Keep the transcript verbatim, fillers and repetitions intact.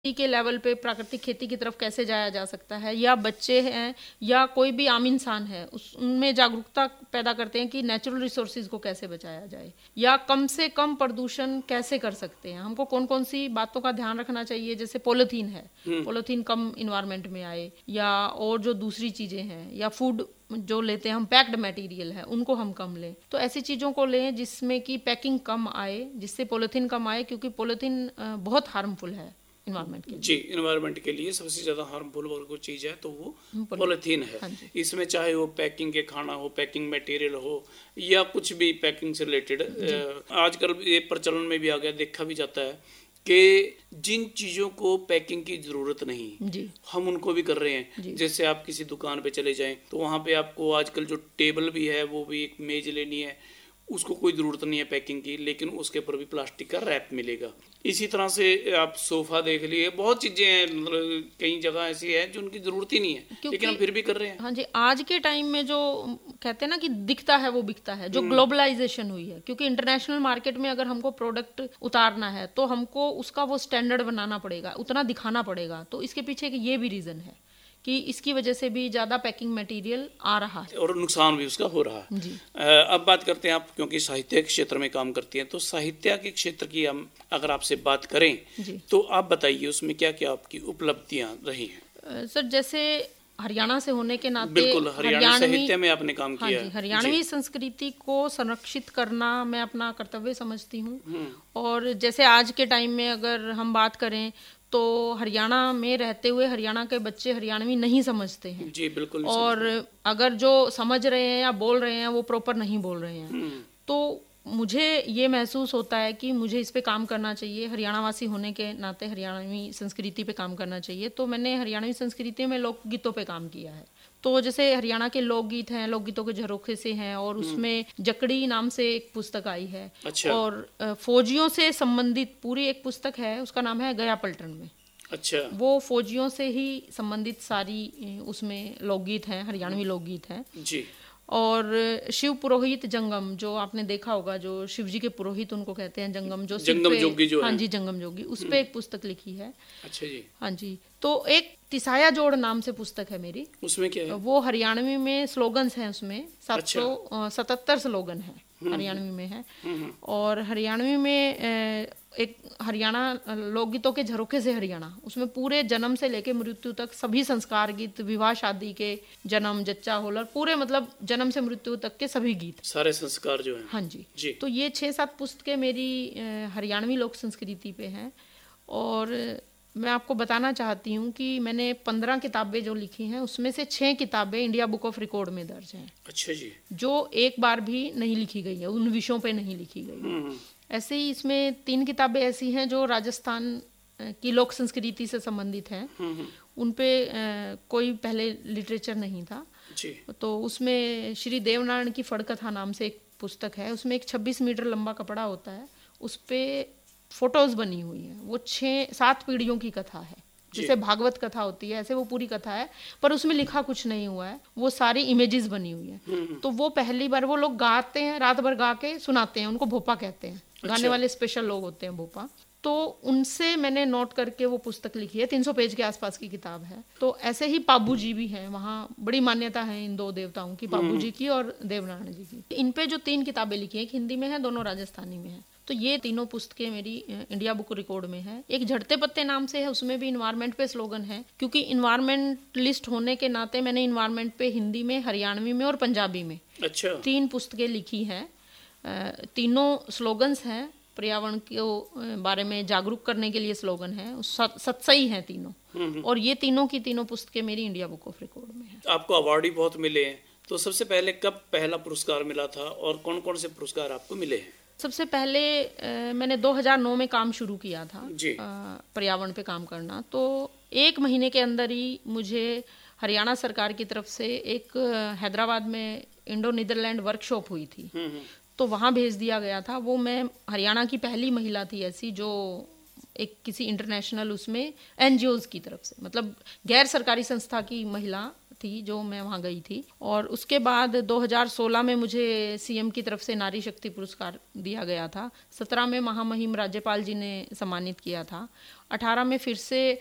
के लेवल पे प्राकृतिक खेती की तरफ कैसे जाया जा सकता है, या बच्चे हैं या कोई भी आम इंसान है उस उनमें जागरूकता पैदा करते हैं कि नेचुरल रिसोर्सेज को कैसे बचाया जाए, या कम से कम प्रदूषण कैसे कर सकते हैं। हमको कौन कौन सी बातों का ध्यान रखना चाहिए, जैसे पॉलीथीन है, पॉलीथीन कम इन्वायरमेंट में आए, या और जो दूसरी चीजें हैं, या फूड जो लेते हैं हम पैक्ड मटेरियल है उनको हम कम लें। तो ऐसी चीज़ों को लें जिसमें कि पैकिंग कम आए, जिससे पॉलीथीन कम आए, क्योंकि पॉलीथीन बहुत हार्मफुल है इन्वायरमेंट के लिए। जी, इन्वायरमेंट के लिए सबसे ज़्यादा हार्मफुल अगर कोई चीज़ है तो वो पॉलीथीन है। हाँ, इसमें चाहे वो पैकिंग के खाना हो, पैकिंग मटेरियल हो, या कुछ भी पैकिंग से रिलेटेड। आजकल ये प्रचलन में भी आ गया, देखा भी जाता है कि जिन चीज़ों को पैकिंग की ज़रूरत नहीं जी। हम उनको भी कर रहे हैं। जैसे आप किसी दुकान पे चले जाएं तो वहाँ पे आपको आजकल जो टेबल भी है वो भी एक मेज लेनी है, उसको कोई ज़रूरत नहीं है पैकिंग की, लेकिन उसके ऊपर भी प्लास्टिक का रैप मिलेगा। इसी तरह से आप सोफ़ा देख लिए, बहुत चीज़ें हैं, मतलब कई जगह ऐसी है जो उनकी ज़रूरत ही नहीं है, लेकिन हम फिर भी कर रहे हैं। हाँ जी, आज के टाइम में जो कहते हैं ना कि दिखता है वो बिकता है, जो ग्लोबलाइजेशन हुई है, क्योंकि इंटरनेशनल मार्केट में अगर हमको प्रोडक्ट उतारना है तो हमको उसका वो स्टैंडर्ड बनाना पड़ेगा, उतना दिखाना पड़ेगा। तो इसके पीछे ये भी रीज़न है कि इसकी वजह से भी ज़्यादा पैकिंग मटेरियल आ रहा है और नुकसान भी उसका हो रहा है जी। अब बात करते हैं, आप क्योंकि साहित्य के क्षेत्र में काम करती हैं, तो साहित्य के क्षेत्र की हम अगर आपसे बात करें जी। तो आप बताइए उसमें क्या क्या आपकी उपलब्धियां रही हैं। सर, जैसे हरियाणा से होने के नाते बिल्कुल हरियाणा साहित्य में आपने काम हाँ किया है। हरियाणवी संस्कृति को संरक्षित करना मैं अपना कर्तव्य समझती हूँ। और जैसे आज के टाइम में अगर हम बात करें तो हरियाणा में रहते हुए हरियाणा के बच्चे हरियाणवी नहीं समझते हैं जी, बिल्कुल। और अगर जो समझ रहे हैं या बोल रहे हैं वो प्रॉपर नहीं बोल रहे हैं। तो मुझे ये महसूस होता है कि मुझे इस पे काम करना चाहिए, हरियाणावासी होने के नाते हरियाणवी संस्कृति पे काम करना चाहिए। तो मैंने हरियाणवी संस्कृति में लोकगीतों पे काम किया है। तो जैसे हरियाणा के लोकगीत हैं, लोकगीतों के झरोखे से हैं, और उसमें जकड़ी नाम से एक पुस्तक आई है। अच्छा। और फौजियों से संबंधित पूरी एक पुस्तक है, उसका नाम है गया पलटन में। अच्छा। वो फौजियों से ही संबंधित सारी उसमें लोकगीत हैं, हरियाणवी लोकगीत हैं जी। और शिव पुरोहित जंगम, जो आपने देखा होगा, जो शिव जी के पुरोहित उनको कहते हैं, जंगम, जो जंगम जोगी जो हाँ जी, जंगम जोगी, उस पे एक पुस्तक लिखी है। अच्छा जी। हाँ जी। तो एक तिसाया जोड़ नाम से पुस्तक है मेरी, उसमें क्या है? वो हरियाणवी में स्लोगन्स हैं, उसमें सात सौ सतहत्तर स्लोगन है हरियाणवी में है। और हरियाणवी में एक हरियाणा लोकगीतों के झरोखे से हरियाणा, उसमें पूरे जन्म से लेके मृत्यु तक सभी संस्कार गीत, विवाह शादी के, जन्म, जच्चा, होलर, पूरे मतलब जन्म से मृत्यु तक के सभी गीत, सारे संस्कार जो हैं। हाँ जी, जी। तो ये छः सात पुस्तकें मेरी हरियाणवी लोक संस्कृति पे हैं। और मैं आपको बताना चाहती हूँ कि मैंने पंद्रह किताबें जो लिखी हैं उसमें से छह किताबें इंडिया बुक ऑफ रिकॉर्ड में दर्ज हैं। अच्छा जी। जो एक बार भी नहीं लिखी गई है, उन विषयों पे नहीं लिखी गई है। ऐसे ही इसमें तीन किताबें ऐसी हैं जो राजस्थान की लोक संस्कृति से संबंधित हैं, उन पे कोई पहले लिटरेचर नहीं था जी। तो उसमें श्री देवनारायण की फड़ कथा नाम से एक पुस्तक है, उसमें एक छब्बीस मीटर लंबा कपड़ा होता है, उस पे फोटोज बनी हुई हैं। वो छः सात पीढ़ियों की कथा है, जैसे भागवत कथा होती है ऐसे वो पूरी कथा है, पर उसमें लिखा कुछ नहीं हुआ है, वो सारी इमेजेस बनी हुई हैं। तो वो पहली बार वो लोग गाते हैं, रात भर गा के सुनाते हैं, उनको भोपा कहते हैं। अच्छा। गाने वाले स्पेशल लोग होते हैं भोपा। तो उनसे मैंने नोट करके वो पुस्तक लिखी है, तीन सौ पेज के आसपास की किताब है। तो ऐसे ही पाबू जी भी हैं, वहाँ बड़ी मान्यता है इन दो देवताओं की, पाबू जी की और देवनारायण जी की। इन पे जो तीन किताबें लिखी हैं, एक हिंदी में है, दोनों राजस्थानी में है। तो ये तीनों पुस्तकें मेरी इंडिया बुक रिकॉर्ड में है। एक झड़ते पत्ते नाम से है, उसमें भी इन्वायरमेंट पे स्लोगन है, क्योंकि इन्वायरमेंटलिस्ट होने के नाते मैंने इन्वायरमेंट पे हिंदी में, हरियाणवी में और पंजाबी में अच्छा तीन पुस्तकें लिखी हैं। तीनों स्लोगन्स हैं, पर्यावरण के बारे में जागरूक करने के लिए स्लोगन है, सत्सई हैं तीनों। और ये तीनों की तीनों पुस्तकें मेरी इंडिया बुक ऑफ रिकॉर्ड में है। आपको अवार्ड भी बहुत मिले हैं, तो सबसे पहले कब पहला पुरस्कार मिला था और कौन कौन से पुरस्कार आपको मिले हैं? सबसे पहले आ, मैंने दो हज़ार नौ में काम शुरू किया था पर्यावरण पे काम करना। तो एक महीने के अंदर ही मुझे हरियाणा सरकार की तरफ से एक हैदराबाद में इंडो नीदरलैंड वर्कशॉप हुई थी, तो वहाँ भेज दिया गया था। वो मैं हरियाणा की पहली महिला थी ऐसी जो एक किसी इंटरनेशनल उसमें एनजीओज की तरफ से, मतलब गैर सरकारी संस्था की महिला थी जो मैं वहाँ गई थी। और उसके बाद दो हज़ार सोलह में मुझे सीएम की तरफ से नारी शक्ति पुरस्कार दिया गया था। सत्रह में महामहिम राज्यपाल जी ने सम्मानित किया था। अठारह में फिर से